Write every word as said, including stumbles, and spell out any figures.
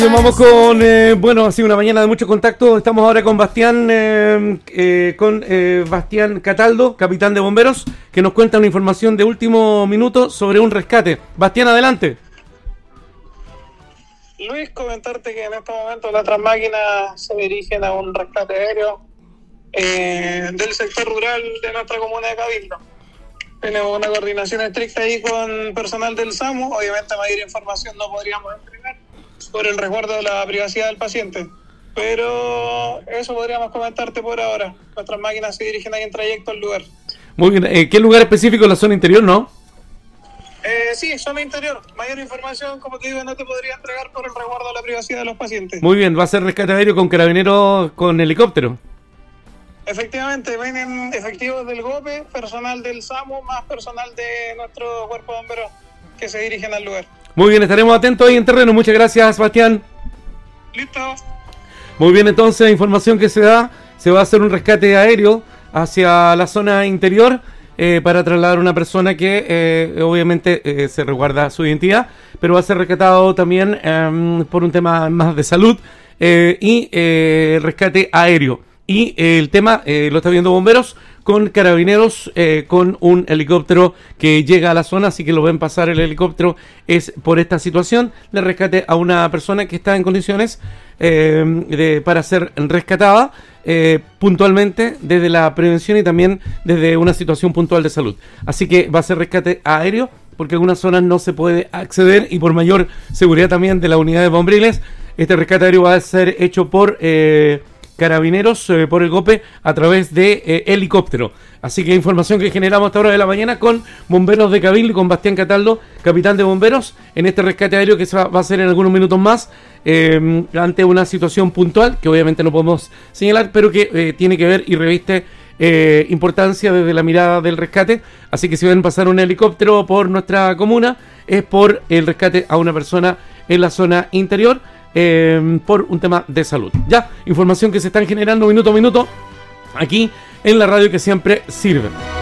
Vamos con, eh, bueno, ha sido una mañana de mucho contacto. Estamos ahora con Bastián, eh, eh, con eh, Bastián Cataldo, capitán de bomberos, que nos cuenta una información de último minuto sobre un rescate. Bastián, adelante. Luis, comentarte que en este momento nuestras máquinas se dirigen a un rescate aéreo eh, del sector rural de nuestra comuna de Cabildo. Tenemos una coordinación estricta ahí con personal del SAMU. Obviamente mayor información no podríamos entregar por el resguardo de la privacidad del paciente, pero eso podríamos comentarte por ahora. Nuestras máquinas se dirigen ahí en trayecto al lugar. Muy bien, eh, ¿qué lugar específico? ¿La zona interior, no? Eh, sí, zona interior. Mayor información, como te digo, no te podría entregar por el resguardo de la privacidad de los pacientes. Muy bien, va a ser rescate aéreo con carabineros con helicóptero. Efectivamente, vienen efectivos del GOPE, personal del SAMU, más personal de nuestro cuerpo de bomberos que se dirigen al lugar. Muy bien, estaremos atentos ahí en terreno. Muchas gracias, Bastián. Listo. Muy bien, entonces, información que se da, se va a hacer un rescate aéreo hacia la zona interior eh, para trasladar a una persona que eh, obviamente eh, se resguarda su identidad, pero va a ser rescatado también eh, por un tema más de salud eh, y eh, rescate aéreo. Y eh, el tema eh, lo está viendo bomberos con carabineros, eh, con un helicóptero que llega a la zona, así que lo ven pasar el helicóptero. Es por esta situación de rescate a una persona que está en condiciones eh, de, para ser rescatada eh, puntualmente desde la prevención y también desde una situación puntual de salud. Así que va a ser rescate aéreo porque en algunas zonas no se puede acceder y por mayor seguridad también de las unidades bombriles, este rescate aéreo va a ser hecho por... Eh, carabineros eh, por el GOPE a través de eh, helicóptero. Así que información que generamos a esta hora de la mañana con bomberos de Cabildo y con Bastián Cataldo, capitán de bomberos, en este rescate aéreo que se va, va a hacer en algunos minutos más eh, ante una situación puntual que obviamente no podemos señalar, pero que eh, tiene que ver y reviste eh, importancia desde la mirada del rescate. Así que si ven pasar un helicóptero por nuestra comuna es por el rescate a una persona en la zona interior. Eh, por un tema de salud. Ya, información que se están generando minuto a minuto aquí en la radio que siempre sirve.